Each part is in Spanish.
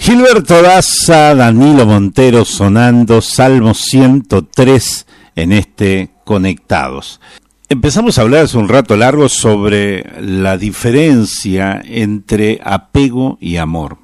Gilberto Daza, Danilo Montero sonando Salmo 103 en este Conectados. Empezamos a hablar hace un rato largo sobre la diferencia entre apego y amor.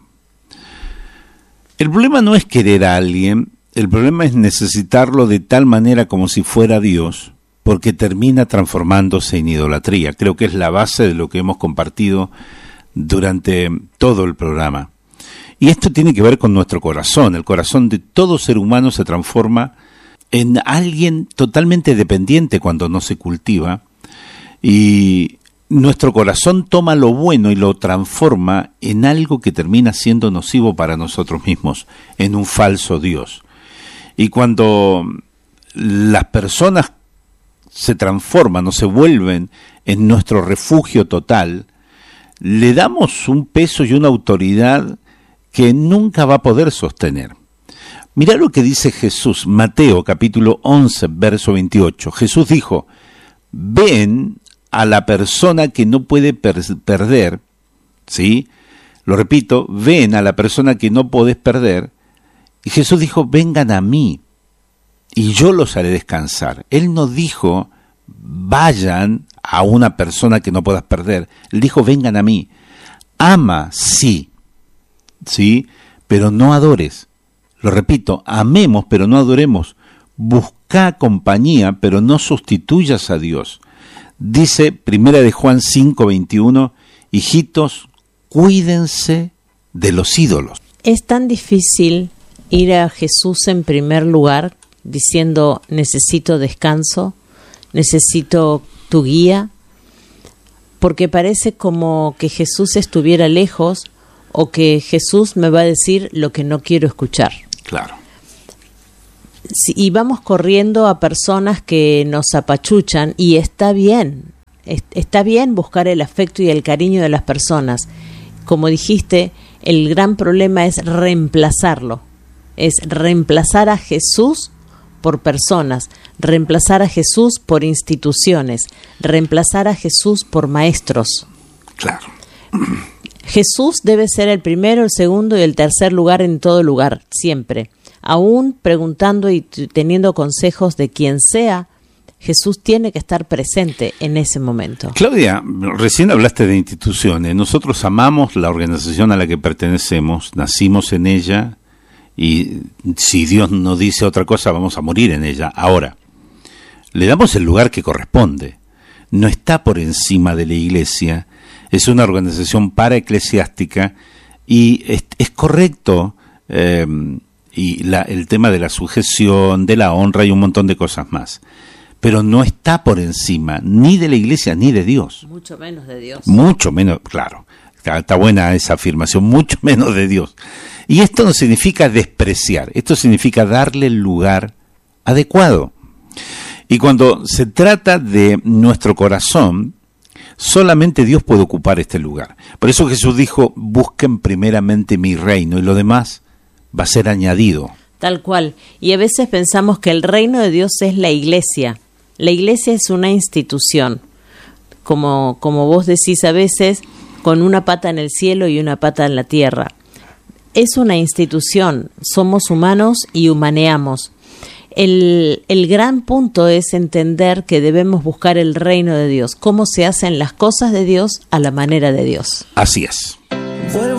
El problema no es querer a alguien, el problema es necesitarlo de tal manera como si fuera Dios, porque termina transformándose en idolatría. Creo que es la base de lo que hemos compartido durante todo el programa. Y esto tiene que ver con nuestro corazón. El corazón de todo ser humano se transforma en alguien totalmente dependiente cuando no se cultiva. Y nuestro corazón toma lo bueno y lo transforma en algo que termina siendo nocivo para nosotros mismos, en un falso Dios. Y cuando las personas se transforman o se vuelven en nuestro refugio total, le damos un peso y una autoridad que nunca va a poder sostener. Mirá lo que dice Jesús, Mateo capítulo 11, verso 28. Jesús dijo, ven a la persona que no puede perder, ¿sí? Lo repito, ven a la persona que no podés perder. Y Jesús dijo, vengan a mí, y yo los haré descansar. Él no dijo, vayan a una persona que no puedas perder. Él dijo, vengan a mí. Ama, sí, pero no adores. Lo repito, amemos, pero no adoremos. Busca compañía, pero no sustituyas a Dios. Dice 1 de Juan 5:21, hijitos, cuídense de los ídolos. Es tan difícil ir a Jesús en primer lugar diciendo necesito descanso, necesito tu guía, porque parece como que Jesús estuviera lejos o que Jesús me va a decir lo que no quiero escuchar. Claro. Y vamos corriendo a personas que nos apachuchan y está bien buscar el afecto y el cariño de las personas. Como dijiste, el gran problema es reemplazarlo, es reemplazar a Jesús por personas, reemplazar a Jesús por instituciones, reemplazar a Jesús por maestros. Claro. Jesús debe ser el primero, el segundo y el tercer lugar en todo lugar, siempre. Aún preguntando y teniendo consejos de quien sea, Jesús tiene que estar presente en ese momento. Claudia, recién hablaste de instituciones. Nosotros amamos la organización a la que pertenecemos, nacimos en ella y si Dios no dice otra cosa vamos a morir en ella. Ahora, le damos el lugar que corresponde. No está por encima de la iglesia, es una organización paraeclesiástica y es correcto el tema de la sujeción, de la honra y un montón de cosas más. Pero no está por encima ni de la iglesia ni de Dios. Mucho menos de Dios. Mucho menos, claro. Está buena esa afirmación, mucho menos de Dios. Y esto no significa despreciar, esto significa darle el lugar adecuado. Y cuando se trata de nuestro corazón, solamente Dios puede ocupar este lugar. Por eso Jesús dijo, busquen primeramente mi reino y lo demás va a ser añadido. Tal cual. Y a veces pensamos que el reino de Dios es la iglesia. La iglesia es una institución. Como vos decís a veces, con una pata en el cielo y una pata en la tierra. Es una institución. Somos humanos y humaneamos. El gran punto es entender que debemos buscar el reino de Dios. Cómo se hacen las cosas de Dios a la manera de Dios. Así es.